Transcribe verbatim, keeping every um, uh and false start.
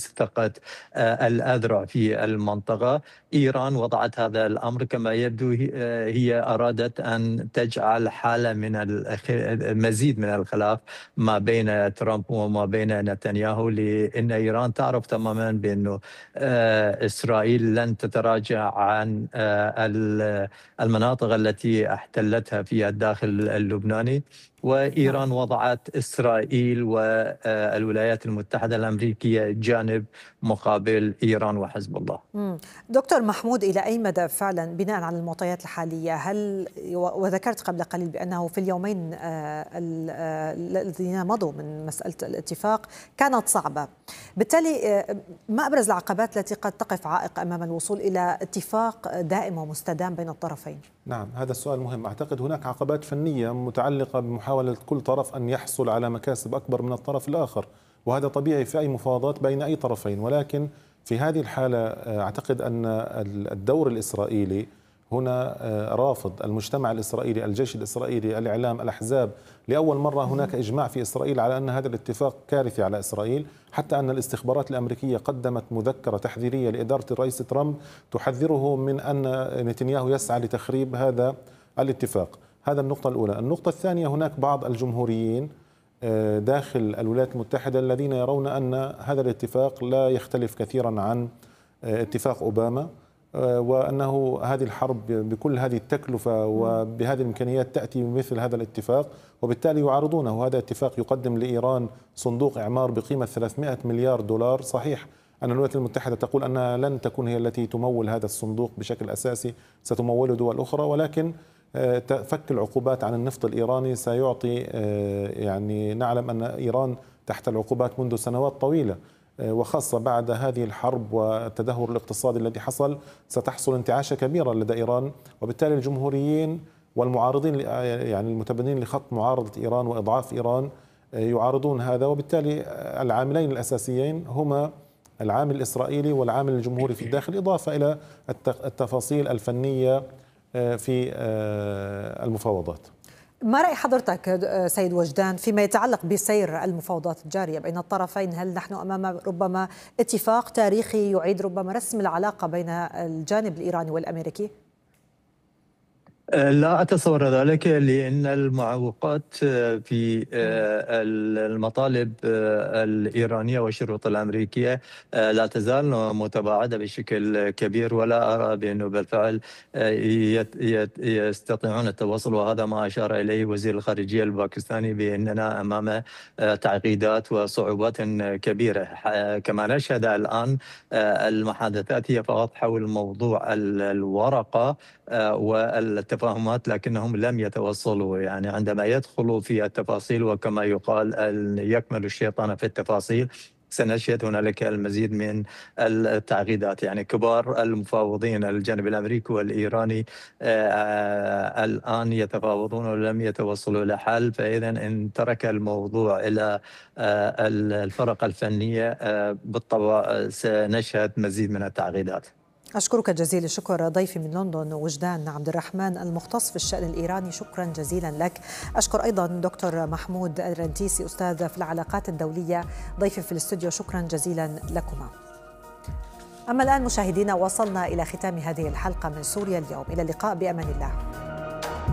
استقت الأذرع في المنطقة. إيران وضعت هذا الأمر كما يبدو، هي أرادت أن تجعل حالة من المزيد من الخلاف ما بين ترامب وما بين نتنياهو، لأن إيران تعرف تماما بأنه إسرائيل لن تتراجع عن المناطق التي احتلتها في الداخل اللبناني، وإيران وضعت إسرائيل والولايات المتحدة الأمريكية جانب مقابل إيران وحزب الله. دكتور محمود، إلى أي مدى فعلا بناء على المعطيات الحالية، هل وذكرت قبل قليل بأنه في اليومين الذين مضوا من مسألة الاتفاق كانت صعبة، بالتالي ما أبرز العقبات التي قد تقف عائق أمام الوصول إلى اتفاق دائم ومستدام بين الطرفين؟ نعم، هذا السؤال مهم. أعتقد هناك عقبات فنية متعلقة بمحاولة كل طرف أن يحصل على مكاسب أكبر من الطرف الآخر، وهذا طبيعي في أي مفاوضات بين أي طرفين. ولكن في هذه الحالة أعتقد أن الدور الإسرائيلي هنا رافض. المجتمع الإسرائيلي، الجيش الإسرائيلي، الإعلام، الأحزاب، لأول مرة هناك إجماع في إسرائيل على أن هذا الاتفاق كارثي على إسرائيل، حتى أن الاستخبارات الأمريكية قدمت مذكرة تحذيرية لإدارة الرئيس ترامب تحذره من أن نتنياهو يسعى لتخريب هذا الاتفاق. هذا النقطة الأولى. النقطة الثانية، هناك بعض الجمهوريين داخل الولايات المتحدة الذين يرون أن هذا الاتفاق لا يختلف كثيرا عن اتفاق أوباما، وأنه هذه الحرب بكل هذه التكلفة وبهذه الإمكانيات تأتي بمثل هذا الاتفاق، وبالتالي يعارضونه. هذا اتفاق يقدم لإيران صندوق إعمار بقيمة ثلاثمئة مليار دولار. صحيح أن الولايات المتحدة تقول أنها لن تكون هي التي تمول هذا الصندوق بشكل أساسي، ستموله دول أخرى، ولكن فك العقوبات عن النفط الإيراني سيعطي، يعني نعلم أن إيران تحت العقوبات منذ سنوات طويلة، وخاصة بعد هذه الحرب والتدهور الاقتصادي الذي حصل ستحصل انتعاشة كبيرة لدى إيران. وبالتالي الجمهوريين والمعارضين، يعني المتبنين لخط معارضة إيران وإضعاف إيران، يعارضون هذا. وبالتالي العاملين الأساسيين هما العامل الإسرائيلي والعامل الجمهوري في الداخل، إضافة إلى التفاصيل الفنية في المفاوضات. ما رأي حضرتك سيد وجدان فيما يتعلق بسير المفاوضات الجارية بين الطرفين؟ هل نحن أمام ربما اتفاق تاريخي يعيد ربما رسم العلاقة بين الجانب الإيراني والأمريكي؟ لا أتصور ذلك، لأن المعوقات في المطالب الإيرانية والشروط الأمريكية لا تزال متباعدة بشكل كبير، ولا أرى بأنه بالفعل يستطيعون التواصل. وهذا ما أشار إليه وزير الخارجية الباكستاني، بأننا أمام تعقيدات وصعوبات كبيرة. كما نشهد الآن المحادثات هي فقط حول موضوع الورقة والتفاهمات، لكنهم لم يتوصلوا. يعني عندما يدخلوا في التفاصيل، وكما يقال يكمل الشيطان في التفاصيل، سنشهد هنالك المزيد من التعقيدات. يعني كبار المفاوضين الجانب الأمريكي والإيراني الآن يتفاوضون ولم يتوصلوا إلى حل، فإذا إن ترك الموضوع إلى الفرق الفنية بالطبع سنشهد مزيد من التعقيدات. أشكرك جزيل الشكر ضيفي من لندن وجدان عبد الرحمن المختص في الشأن الإيراني، شكرا جزيلا لك. أشكر أيضا دكتور محمود الرنتيسي أستاذ في العلاقات الدولية ضيفي في الاستوديو، شكرا جزيلا لكما. أما الآن مشاهدينا، وصلنا إلى ختام هذه الحلقة من سوريا اليوم، إلى اللقاء بأمان الله.